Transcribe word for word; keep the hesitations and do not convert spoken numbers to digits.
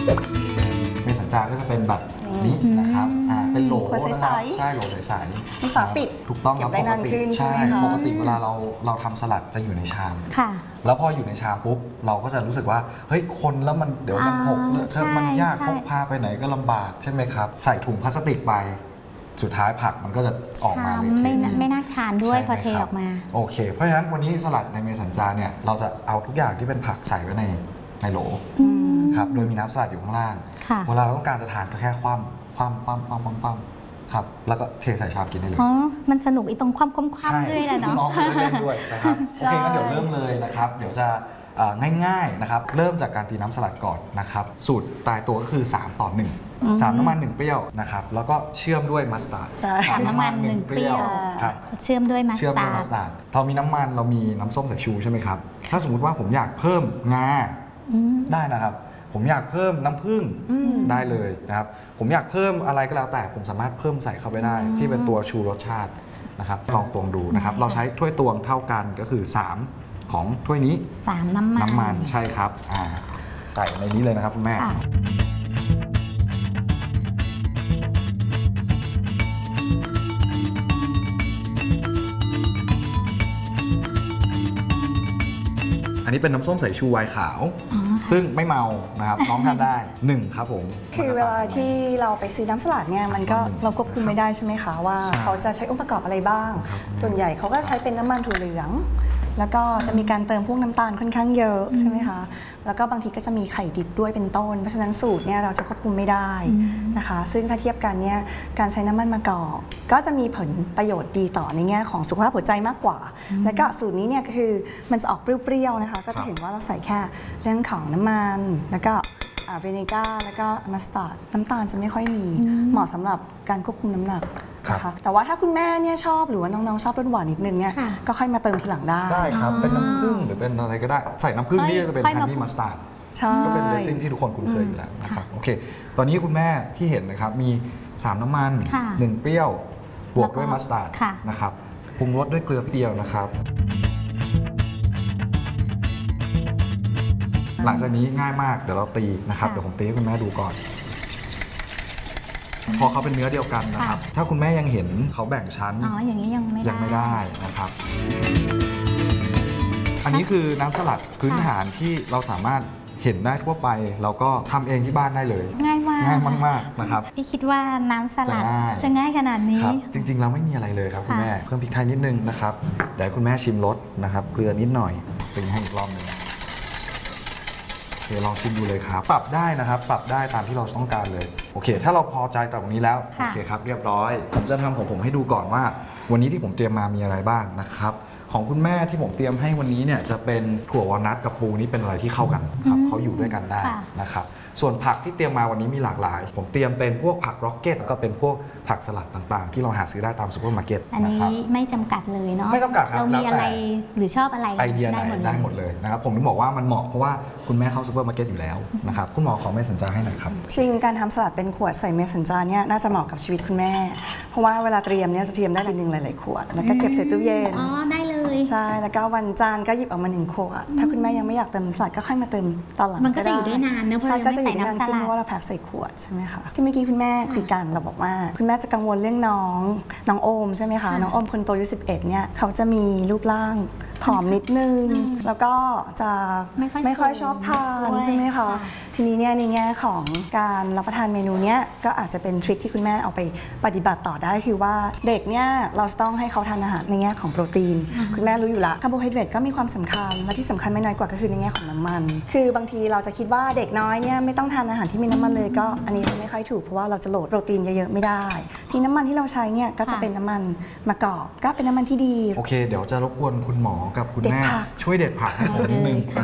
เมสันจาก็จะเป็นแบบนี้นะครับอ่าเป็นโหลนะครับใช่โหลใสๆมีฝาปิดถูกต้องครับปกติใช่ปกติเวลาเราเราทำสลัดจะอยู่ในชามแล้วพออยู่ในชามปุ๊บเราก็จะรู้สึกว่าเฮ้ยคนแล้วมันเดี๋ยวมันหกเลอะเทอะมันยากพกพาไปไหนก็ลำบากใช่ไหมครับใส่ถุงพลาสติกไปสุดท้ายผักมันก็จะออกมาเลยไม่ไม่น่าทานด้วยพอเทออกมาโอเคเพราะฉะนั้นวันนี้สลัดในเมสันจาเนี่ยเราจะเอาทุกอย่างที่เป็นผักใส่ไว้ในในโหลครับโดยมีน้ำสลัดอยู่ข้างล่างเวลาเราต้องการจะทานก็แค่คว่ำคว่ำคว่ำคว่ำคว่ำคว่ำครับแล้วก็เทใส่ชามกินได้เลยอ๋อมันสนุกอีตรงคว่ำคว่ำคว่ำด้วยแหละเนาะน้องๆเล่นด้วยนะครับโอเคงั้นเดี๋ยวเริ่มเลยนะครับเดี๋ยวจะง่ายๆนะครับเริ่มจากการตีน้ำสลัดก่อนนะครับสูตรตายตัวก็คือสามต่อหนึ่ง สามน้ำมันหนึ่งเปรี้ยวนะครับแล้วก็เชื่อมด้วยมัสตาร์ดสามน้ำมันหนึ่งเปรี้ยวครับเชื่อมด้วยมัสตาร์ดเรามีน้ำมันเรามีน้ำส้มสายชูใช่ไหมครับถ้าสมมติว่าผมอยากเพิ่มงาได้นะครับผมอยากเพิ่มน้ำผึ้งได้เลยนะครับผมอยากเพิ่มอะไรก็แล้วแต่ผมสามารถเพิ่มใส่เข้าไปได้ที่เป็นตัวชูรสชาตินะครับลองตวงดูนะครับเราใช้ถ้วยตวงเท่ากันก็คือสามของถ้วยนี้สามน้ำมันน้ำมันใช่ครับอ่าใส่ในนี้เลยนะครับคุณแม่อันนี้เป็นน้ำส้มสายชูไวน์ขาวซึ่งไม่เมานะครับน้องทานได้หนึ่งครับผมคือเวลาที่เราไปซื้อน้ำสลัดเนี่ยมันก็เราควบคุมไม่ได้ใช่ไหมคะว่าเขาจะใช้องค์ประกอบอะไรบ้างส่วนใหญ่เขาก็ใช้เป็นน้ำมันถั่วเหลืองแล้วก็จะมีการเติมพวกน้ำตาลค่อนข้างเยอะใช่ไหมคะแล้วก็บางทีก็จะมีไข่ดิบด้วยเป็นต้นเพราะฉะนั้นสูตรเนี่ยเราจะควบคุมไม่ได้นะคะซึ่งถ้าเทียบกันเนี่ยการใช้น้ำมันมะกอกก็จะมีผลประโยชน์ดีต่อในแง่ของสุขภาพหัวใจมากกว่าแล้วก็สูตรนี้เนี่ยก็คือมันจะออกเปรี้ยวๆนะคะก็จะเห็นว่าเราใส่แค่เรื่องของน้ำมันแล้วก็เวนิก้าแล้วก็มัสตาร์ดน้ำตาลจะไม่ค่อยมีเหมาะสำหรับการควบคุมน้ำหนักนะคะแต่ว่าถ้าคุณแม่เนี่ยชอบหรือว่าน้องๆชอบรสหวานนิดนึงเนี่ยก็ค่อยมาเติมทีหลังได้ได้ครับเป็นน้ำผึ้งหรือเป็นอะไรก็ได้ใส่น้ำผึ้งนี่จะเป็นฮันนี่มัสตาร์ดก็เป็นเรซิ่งที่ทุกคนคุ้นเคยอยู่แล้วนะครับโอเคตอนนี้คุณแม่ที่เห็นนะครับมีสามน้ำมันหนึ่งเปรี้ยวบวกด้วยมัสตาร์ดนะครับปรุงรสด้วยเกลือเพียวนะครับหลังจากนี้ง่ายมากเดี๋ยวเราตีนะครับเดี๋ยวผมตีให้คุณแม่ดูก่อนพอเขาเป็นเนื้อเดียวกันนะครับถ้าคุณแม่ยังเห็นเขาแบ่งชั้นอ๋ออย่างนี้ยังไม่ยังไม่ได้นะครับอันนี้คือน้ำสลัดพื้นฐานที่เราสามารถเห็นได้ทั่วไปเราก็ทำเองที่บ้านได้เลยง่ายมากง่ายมากๆนะครับพี่คิดว่าน้ำสลัดจะง่ายขนาดนี้จริงๆเราไม่มีอะไรเลยครับคุณแม่เครื่องพริกไทยนิดนึงนะครับเดี๋ยวคุณแม่ชิมรสนะครับเกลือนิดหน่อยเป็นให้อีกรอบนึงเดี๋ยวลองชิมดูเลยครับปรับได้นะครับปรับได้ตามที่เราต้องการเลยโอเคถ้าเราพอใจตรงนี้แล้วโอเคครับเรียบร้อยผมจะทำของผมให้ดูก่อนว่าวันนี้ที่ผมเตรียมมามีอะไรบ้างนะครับของคุณแม่ที่ผมเตรียมให้วันนี้เนี่ยจะเป็นถั่ววอลนัทกับปูนี่เป็นอะไรที่เข้ากันครับเขาอยู่ด้วยกันได้นะครับส่วนผักที่เตรียมมาวันนี้มีหลากหลายผมเตรียมเป็นพวกผักร็อกเก็ตก็เป็นพวกผักสลัดต่างๆที่เราหาซื้อได้ตามซูเปอร์มาร์เก็ตอันนี้ไม่จำกัดเลยเนาะไม่จำกัดครับเรามีอะไรหรือชอบอะไรไอเดียไหนได้หมดเลยนะครับผมถึงบอกว่ามันเหมาะเพราะว่าคุณแม่เข้าซูเปอร์มาร์เก็ตอยู่แล้วนะครับคุณหมอขอเมสันจาให้หน่อยครับจริงการทำสลัดเป็นขวดใส่เมสันจาเนี่ยน่าจะเหมาะกับชีวิตคุณแม่เพราะว่าเวลาเตรียมเนี่ยจะเตรียมได้ทีนึงหลายๆขวดแล้วก็เก็บใส่ตู้เย็นอ๋อได้เลยใช่แล้วก็วันจานก็หยิบออกมาหนึ่งขวดถ้าคุณแม่ยังไม่อยากเติมสลัดก็ค่อยมาเติมตอนหลังมันก็จะอยู่ได้นานนะเพราะเราไม่ใส่น้ำสลัดเพราะว่าเราแพ็คใส่ขวดใช่ไหมคะที่เมื่อกี้คุณแม่คุยกันเราบอกว่าคุณแม่จะกังวลเรื่องน้องน้องโอมใช่ไหมคะน้องโอมคนโตอายุสิบเอ็ดเนี่ยเขาจะมีรูปร่างผอมนิดนึงแล้วก็จะไม่ค่อยชอบทานใช่ไหมคะทีนี้เนี่ยในแง่ของการรับประทานเมนูเนี้ยก็อาจจะเป็นทริคที่คุณแม่เอาไปปฏิบัติต่อได้คือว่าเด็กเนี่ยเราจะต้องให้เขาทานอาหารในแง่ของโปรตีนคุณแม่รู้อยู่ละคาร์โบไฮเดรตก็มีความสำคัญและที่สำคัญไม่น้อยกว่าก็คือในแง่ของน้ำมันคือบางทีเราจะคิดว่าเด็กน้อยเนี่ยไม่ต้องทานอาหารที่มีน้ำมันเลยก็อันนี้จะไม่ค่อยถูกเพราะว่าเราจะโหลดโปรตีนเยอะๆไม่ได้ที่น้ำมันที่เราใช้เนี่ยก็จะเป็นน้ำมันมะกอกก็เป็นน้ำมันที่ดีโอเคเดี๋ยวจะรบกวนคุณหมอกับคุณแม่ช่วยเด็ดผักให้ผมนิดนึง